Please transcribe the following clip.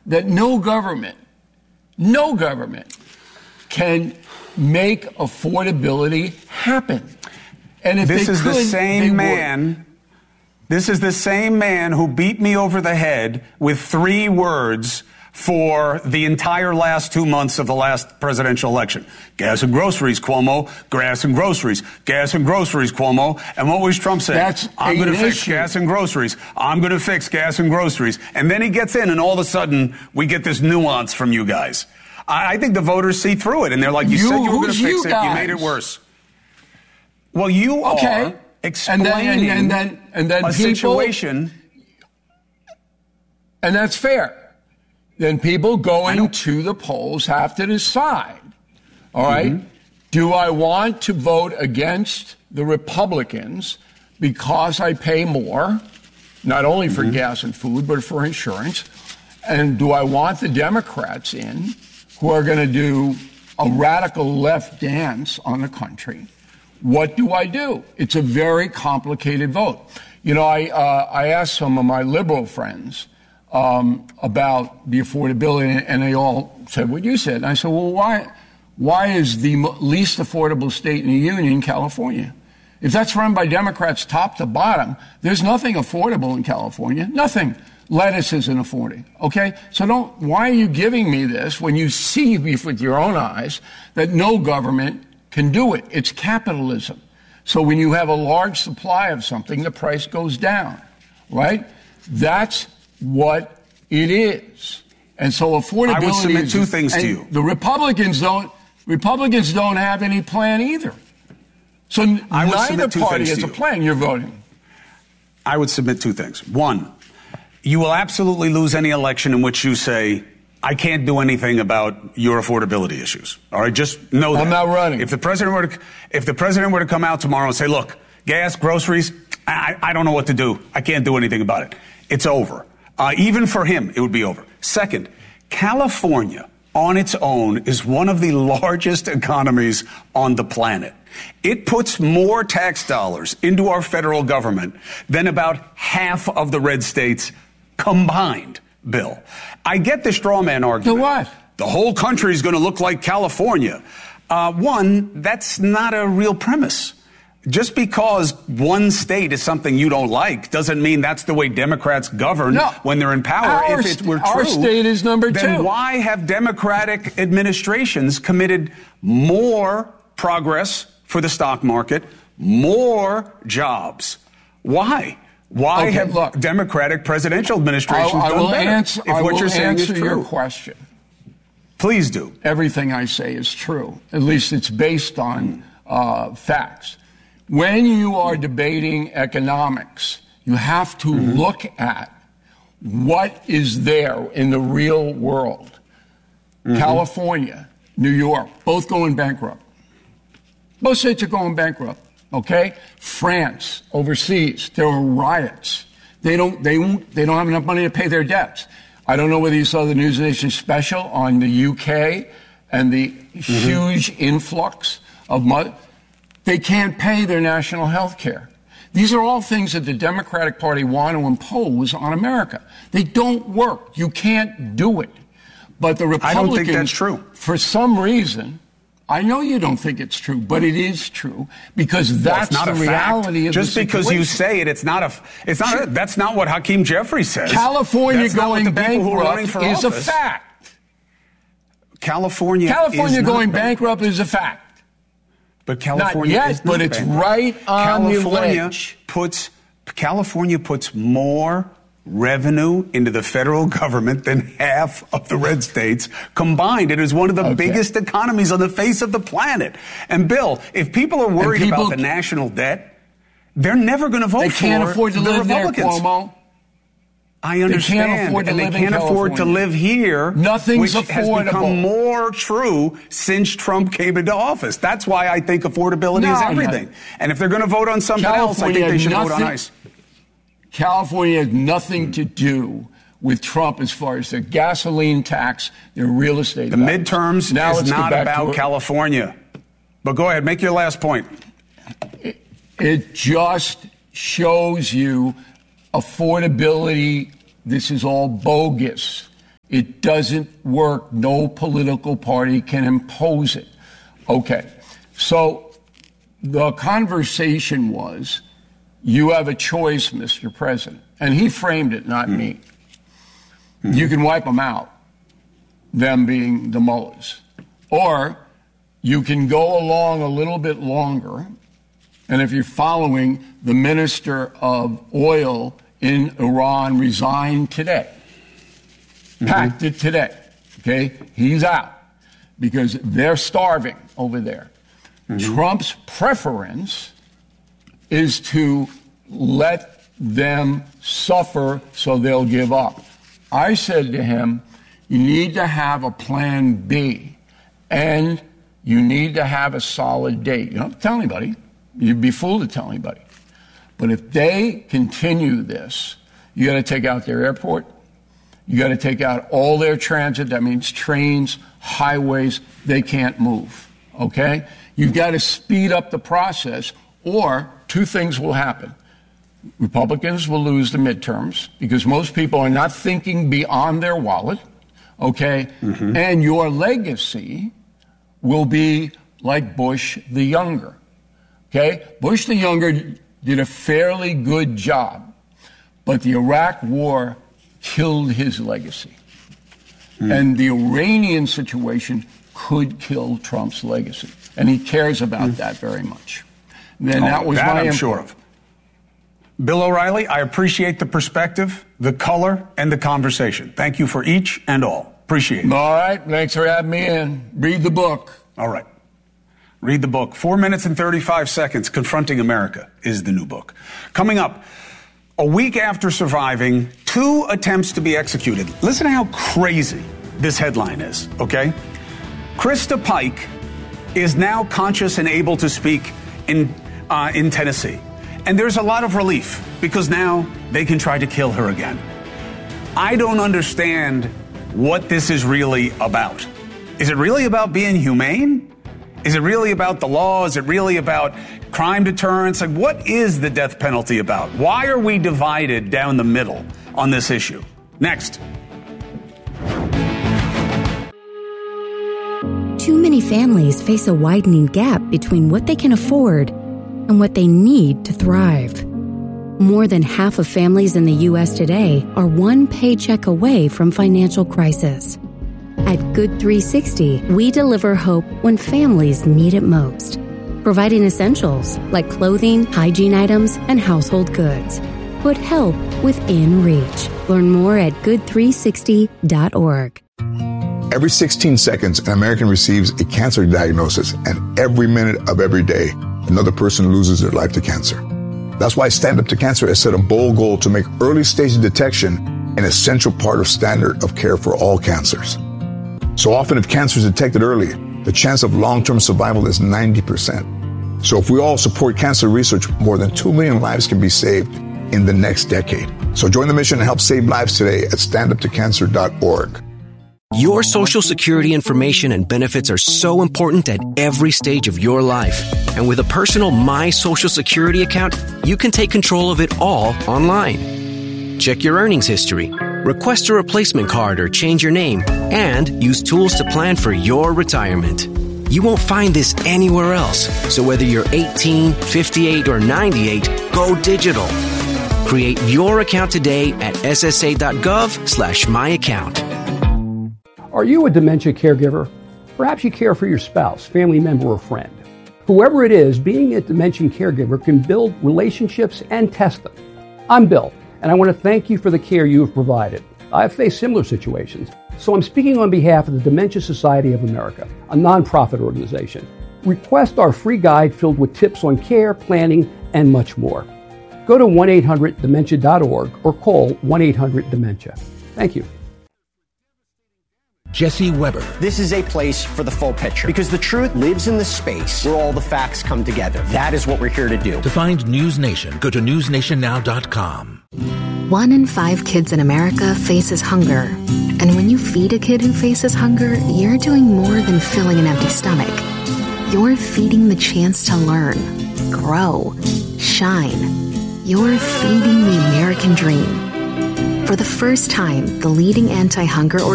that no government can make affordability happen. And if This is the same man who beat me over the head with 3 words for the entire last 2 months of the last presidential election. Gas and groceries, Cuomo. Gas and groceries. Gas and groceries, Cuomo. And what was Trump saying? I'm going to fix gas and groceries. I'm going to fix gas and groceries. And then he gets in, and all of a sudden, we get this nuance from you guys. I think the voters see through it, and they're like, you said you were going to fix it. You made it worse. Well, you are explaining and then a situation. And that's fair. Then people going to the polls have to decide, all right, do I want to vote against the Republicans because I pay more, not only for gas and food, but for insurance? And do I want the Democrats in who are going to do a radical left dance on the country? What do I do? It's a very complicated vote. You know, I asked some of my liberal friends about the affordability, and they all said what you said. And I said, well, why is the least affordable state in the union California? If that's run by Democrats top to bottom, there's nothing affordable in California. Nothing. Lettuce isn't affording. Okay? So why are you giving me this when you see with your own eyes that no government can do it? It's capitalism. So when you have a large supply of something, the price goes down, right? That's what it is. And so affordability I would submit 2 things to you. The Republicans don't have any plan either. So neither party has a plan. You're voting. I would submit 2 things. 1, you will absolutely lose any election in which you say, I can't do anything about your affordability issues. All right, just know that. I'm not running. If the president were to come out tomorrow and say, look, gas, groceries, I don't know what to do. I can't do anything about it. It's over. Even for him, it would be over. Second, California on its own is one of the largest economies on the planet. It puts more tax dollars into our federal government than about half of the red states combined, Bill. I get the straw man argument. So what? The whole country is going to look like California. One, that's not a real premise. Just because one state is something you don't like doesn't mean that's the way Democrats govern when they're in power. If it were true, our state is number 2. Then why have Democratic administrations committed more progress for the stock market, more jobs? Why? Why have Democratic presidential administrations done better? I will answer your question. Please do. Everything I say is true. At least it's based on facts. When you are debating economics, you have to look at what is there in the real world. California, New York, both going bankrupt. Both states are going bankrupt. Okay? France, overseas, there are riots. They don't have enough money to pay their debts. I don't know whether you saw the News Nation special on the UK and the huge influx of money. They can't pay their national health care. These are all things that the Democratic Party want to impose on America. They don't work. You can't do it. But the Republicans, I don't think that's true. For some reason, I know you don't think it's true, but it is true because that's not the reality of the situation. Just because you say it, that's not what Hakeem Jeffries says. California going bankrupt is a fact. California going bankrupt is a fact. But California not yet, but it's right on the ledge. California puts more revenue into the federal government than half of the red states combined. It is one of the biggest economies on the face of the planet. And Bill, if people are worried about the national debt, they're never going to vote for the Republicans. They can't afford to live there, Cuomo. I understand. They can't afford to live here. Nothing's which affordable. Has become more true since Trump came into office. That's why I think affordability is everything. And if they're going to vote on something else, I think they should vote on ICE. California has nothing to do with Trump as far as their gasoline tax, their real estate. The midterms is not about California. But go ahead, make your last point. It just shows you affordability. This is all bogus. It doesn't work. No political party can impose it. Okay. So the conversation was, you have a choice, Mr. President. And he framed it, not me. You can wipe them out, them being the mullahs. Or you can go along a little bit longer, and if you're following, the minister of oil in Iran resigned today. Packed it today. Okay? He's out because they're starving over there. Trump's preference is to let them suffer so they'll give up. I said to him, you need to have a plan B, and you need to have a solid date. You don't have to tell anybody. You'd be fooled to tell anybody. But if they continue this, you got to take out their airport. You got to take out all their transit. That means trains, highways. They can't move. Okay? You've got to speed up the process, or two things will happen. Republicans will lose the midterms because most people are not thinking beyond their wallet. Okay? And your legacy will be like Bush the Younger. Okay? Bush the Younger did a fairly good job, but the Iraq War killed his legacy. And the Iranian situation could kill Trump's legacy. And he cares about that very much. Then that was my I'm sure of. Bill O'Reilly, I appreciate the perspective, the color, and the conversation. Thank you for each and all. Appreciate it. All right. Thanks for having me in. Read the book. All right. Read the book. 4 minutes and 35 seconds. Confronting America is the new book. Coming up, a week after surviving 2 attempts to be executed. Listen to how crazy this headline is, okay? Krista Pike is now conscious and able to speak in Tennessee. And there's a lot of relief because now they can try to kill her again. I don't understand what this is really about. Is it really about being humane? Is it really about the law? Is it really about crime deterrence? Like, what is the death penalty about? Why are we divided down the middle on this issue? Next. Too many families face a widening gap between what they can afford and what they need to thrive. More than half of families in the U.S. today are one paycheck away from financial crisis. At Good 360, we deliver hope when families need it most, providing essentials like clothing, hygiene items, and household goods. Put help within reach. Learn more at good360.org. Every 16 seconds, an American receives a cancer diagnosis, and every minute of every day, another person loses their life to cancer. That's why Stand Up to Cancer has set a bold goal to make early stage detection an essential part of standard of care for all cancers. So often, if cancer is detected early, the chance of long-term survival is 90%. So if we all support cancer research, more than 2 million lives can be saved in the next decade. So join the mission and help save lives today at standuptocancer.org. Your Social Security information and benefits are so important at every stage of your life. And with a personal My Social Security account, you can take control of it all online. Check your earnings history, request a replacement card or change your name, and use tools to plan for your retirement. You won't find this anywhere else. So whether you're 18, 58, or 98, go digital. Create your account today at ssa.gov/myaccount. Are you a dementia caregiver? Perhaps you care for your spouse, family member, or friend. Whoever it is, being a dementia caregiver can build relationships and test them. I'm Bill, and I want to thank you for the care you have provided. I've faced similar situations, so I'm speaking on behalf of the Dementia Society of America, a nonprofit organization. Request our free guide filled with tips on care, planning, and much more. Go to 1-800-DEMENTIA.org or call 1-800-DEMENTIA. Thank you. Jesse Weber. This is a place for the full picture because the truth lives in the space where all the facts come together. That is what we're here to do. To find News Nation, go to newsnationnow.com. 1 in 5 kids in America faces hunger. And when you feed a kid who faces hunger, you're doing more than filling an empty stomach. You're feeding the chance to learn, grow, shine. You're feeding the American dream. For the first time, the leading anti-hunger